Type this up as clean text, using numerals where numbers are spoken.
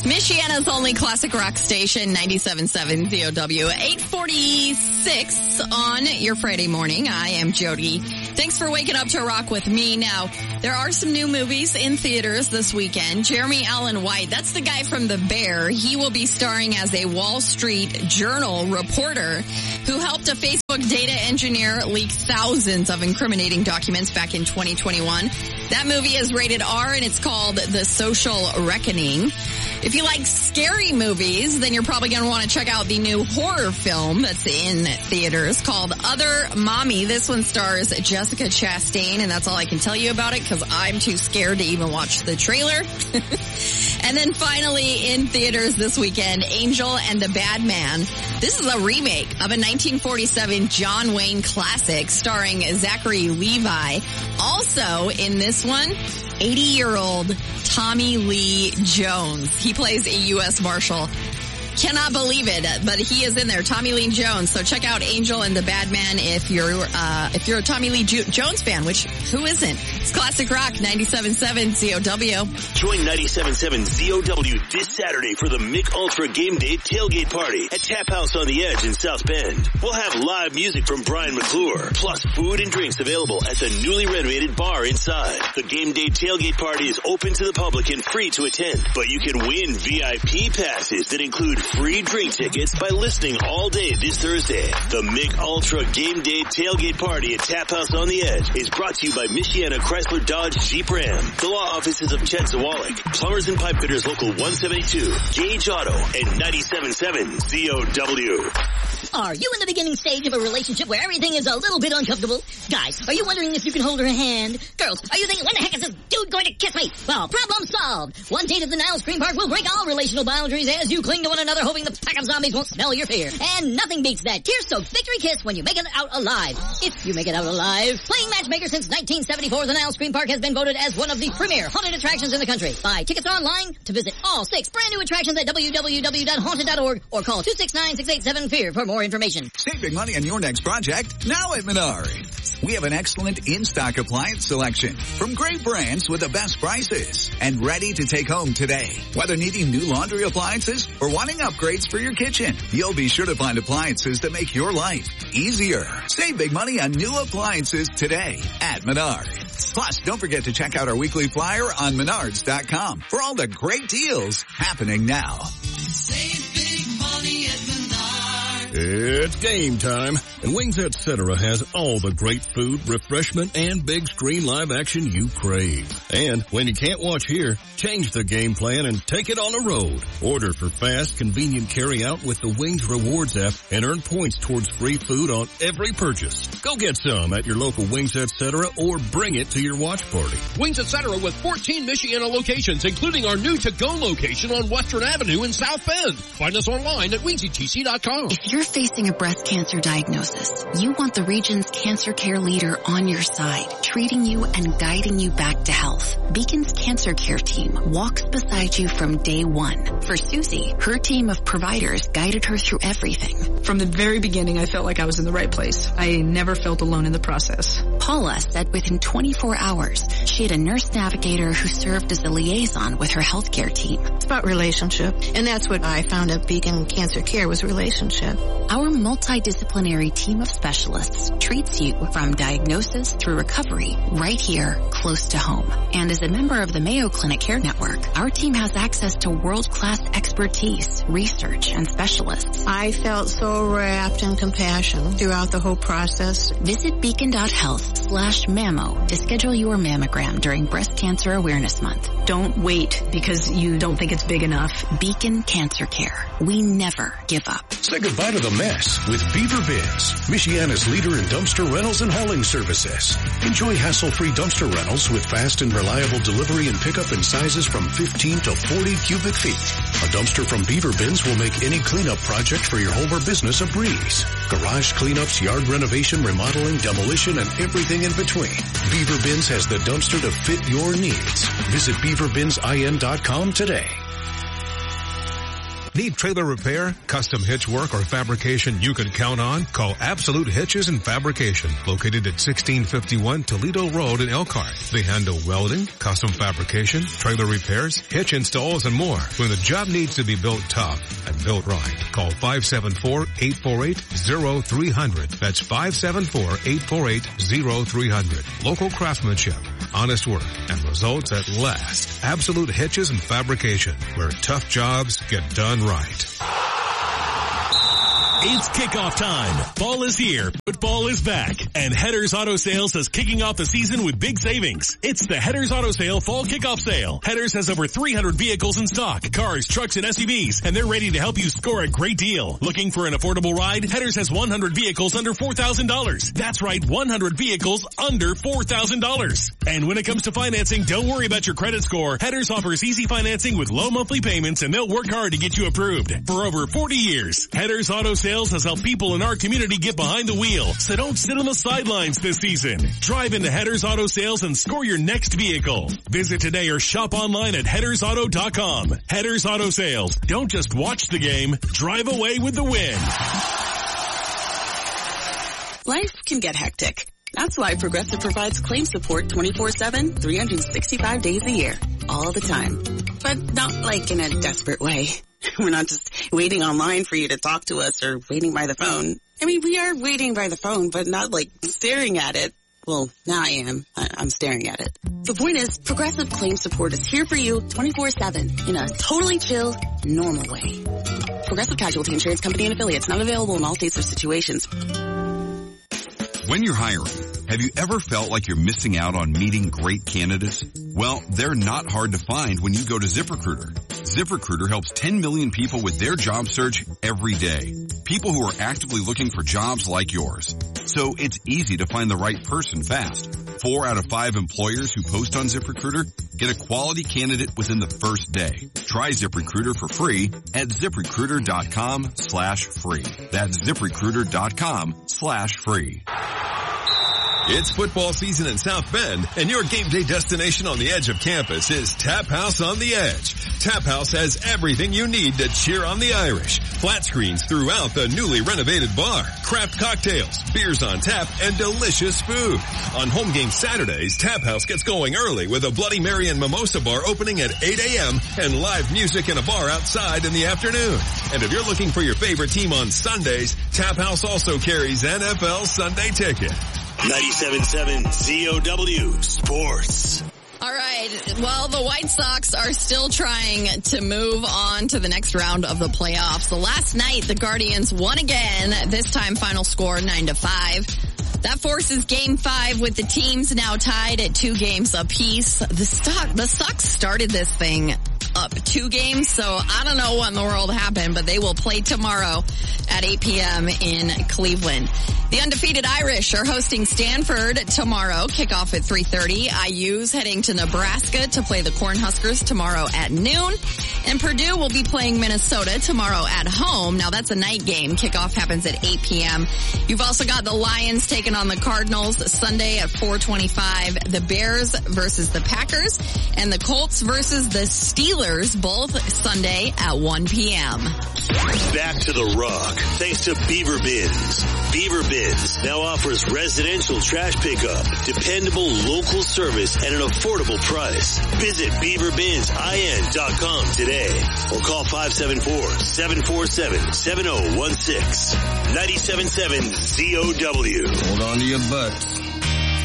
Michiana's only classic rock station, 97.7 ZOW, 8:46 on your Friday morning. I am Jody. Thanks for waking up to rock with me. Now, there are some new movies in theaters this weekend. Jeremy Allen White, that's the guy from The Bear. He will be starring as a Wall Street Journal reporter who helped a Facebook data engineer leak thousands of incriminating documents back in 2021. That movie is rated R and it's called The Social Reckoning. If you like scary movies, then you're probably going to want to check out the new horror film that's in theaters called Other Mommy. This one stars Jessica Chastain, and that's all I can tell you about it because I'm too scared to even watch the trailer. And then finally in theaters this weekend, Angel and the Bad Man. This is a remake of a 1947 John Wayne classic starring Zachary Levi. Also in this one, 80-year-old Tommy Lee Jones. He plays a U.S. Marshal. Cannot believe it, but he is in there, Tommy Lee Jones. So check out Angel and the Bad Man if you're a Tommy Lee Jones fan, which who isn't? It's Classic Rock 97.7 ZOW. Join 97.7 ZOW this Saturday for the Mick Ultra Game Day Tailgate Party at Tap House on the Edge in South Bend. We'll have live music from Brian McClure, plus food and drinks available at the newly renovated bar inside. The Game Day Tailgate Party is open to the public and free to attend, but you can win VIP passes that include free drink tickets by listening all day this Thursday. The Mick Ultra Game Day Tailgate Party at Tap House on the Edge is brought to you by Michiana Chrysler Dodge Jeep Ram, the law offices of Chet Zawalik, Plumbers and Pipe Fitters Local 172, Gage Auto, and 97.7 ZOW. Are you in the beginning stage of a relationship where everything is a little bit uncomfortable? Guys, are you wondering if you can hold her hand? Girls, are you thinking, when the heck is this dude going to kiss me? Well, problem solved. One date at the Niles Screen Park will break all relational boundaries as you cling to one another, hoping the pack of zombies won't smell your fear. And nothing beats that tear-soaked victory kiss when you make it out alive. If you make it out alive. Playing matchmaker since 1974, the Niles Screen Park has been voted as one of the premier haunted attractions in the country. Buy tickets online to visit all 6 brand new attractions at www.haunted.org or call 269-687-FEAR for more information. Save big money on your next project now at Menards. We have an excellent in-stock appliance selection from great brands with the best prices and ready to take home today. Whether needing new laundry appliances or wanting upgrades for your kitchen, you'll be sure to find appliances that make your life easier. Save big money on new appliances today at Menards. Plus, don't forget to check out our weekly flyer on Menards.com for all the great deals happening now. Save big money at Menards. It's game time, and Wings Etc. has all the great food, refreshment, and big screen live action you crave. And when you can't watch here, change the game plan and take it on the road. Order for fast, convenient carry-out with the Wings Rewards app and earn points towards free food on every purchase. Go get some at your local Wings Etc. or bring it to your watch party. Wings Etc. with 14 Michiana locations, including our new to-go location on Western Avenue in South Bend. Find us online at wingsetc.com. If you're facing a breast cancer diagnosis, you want the region's cancer care leader on your side, treating you and guiding you back to health. Beacon's Cancer Care team walks beside you from day one. For Susie, her team of providers guided her through everything. From the very beginning, I felt like I was in the right place. I never felt alone in the process. Paula said within 24 hours, she had a nurse navigator who served as a liaison with her healthcare team. It's about relationship, and that's what I found at Beacon Cancer Care was relationship. Our multidisciplinary team of specialists treats you from diagnosis through recovery right here, close to home. And as a member of the Mayo Clinic Care Network, our team has access to world-class expertise, research, and specialists. I felt so wrapped in compassion throughout the whole process. Visit beacon.health/mammo to schedule your mammogram during Breast Cancer Awareness Month. Don't wait because you don't think it's big enough. Beacon Cancer Care. We never give up. Say goodbye to the mess with Beaver Bins, Michiana's leader in dumpster rentals and hauling services. Enjoy hassle-free dumpster rentals with fast and reliable delivery and pickup in sizes from 15 to 40 cubic feet. A dumpster from Beaver Bins will make any cleanup project for your home or business a breeze. Garage cleanups, yard renovation, remodeling, demolition, and everything in between. Beaver Bins has the dumpster to fit your needs. Visit beaverbinsin.com today. Need trailer repair, custom hitch work, or fabrication you can count on? Call Absolute Hitches and Fabrication, located at 1651 Toledo Road in Elkhart. They handle welding, custom fabrication, trailer repairs, hitch installs, and more. When the job needs to be built tough and built right, call 574-848-0300. That's 574-848-0300. Local craftsmanship, honest work, and results at last. Absolute Hitches and Fabrication, where tough jobs get done right. It's kickoff time. Fall is here. Football is back. And Headers Auto Sales is kicking off the season with big savings. It's the Headers Auto Sale Fall Kickoff Sale. Headers has over 300 vehicles in stock, cars, trucks, and SUVs, and they're ready to help you score a great deal. Looking for an affordable ride? Headers has 100 vehicles under $4,000. That's right, 100 vehicles under $4,000. And when it comes to financing, don't worry about your credit score. Headers offers easy financing with low monthly payments, and they'll work hard to get you approved. For over 40 years, Headers Auto Sales has helped people in our community get behind the wheel, so don't sit on the sidelines this season. Drive into Headers Auto Sales and score your next vehicle. Visit today or shop online at headersauto.com. Headers Auto Sales. Don't just watch the game, drive away with the win. Life can get hectic. That's why Progressive provides claim support 24/7, 365 days a year, all the time. But not like in a desperate way. We're not just waiting online for you to talk to us or waiting by the phone. I mean, we are waiting by the phone, but not like staring at it. Well, now I am. I'm staring at it. The point is, Progressive Claim Support is here for you 24/7 in a totally chill, normal way. Progressive Casualty Insurance Company and Affiliates, not available in all states or situations. When you're hiring, have you ever felt like you're missing out on meeting great candidates? Well, they're not hard to find when you go to ZipRecruiter. ZipRecruiter helps 10 million people with their job search every day. People who are actively looking for jobs like yours. So it's easy to find the right person fast. 4 out of 5 employers who post on ZipRecruiter get a quality candidate within the first day. Try ZipRecruiter for free at ZipRecruiter.com/free. That's ZipRecruiter.com/free. It's football season in South Bend, and your game day destination on the edge of campus is Tap House on the Edge. Tap House has everything you need to cheer on the Irish. Flat screens throughout the newly renovated bar, craft cocktails, beers on tap, and delicious food. On home game Saturdays, Tap House gets going early with a Bloody Mary and Mimosa bar opening at 8 a.m. and live music in a bar outside in the afternoon. And if you're looking for your favorite team on Sundays, Tap House also carries NFL Sunday Ticket. 97.7 ZOW Sports. All right. Well, the White Sox are still trying to move on to the next round of the playoffs. So last night, the Guardians won again. This time, final score 9-5. That forces Game 5 with the teams now tied at 2 games apiece. The Sox started this thing up 2 games, so I don't know what in the world happened, but they will play tomorrow at 8 p.m. in Cleveland. The undefeated Irish are hosting Stanford tomorrow, kickoff at 3:30. IU's heading to Nebraska to play the Cornhuskers tomorrow at noon. And Purdue will be playing Minnesota tomorrow at home. Now that's a night game. Kickoff happens at 8 p.m. You've also got the Lions taking on the Cardinals Sunday at 4:25. The Bears versus the Packers. And the Colts versus the Steelers, both Sunday at 1 p.m. Back to the Rock, thanks to Beaver Bins. Beaver Bins now offers residential trash pickup, dependable local service at an affordable price. Visit BeaverBinsIN.com today or call 574-747-7016. 97.7 ZOW. Hold on to your butts.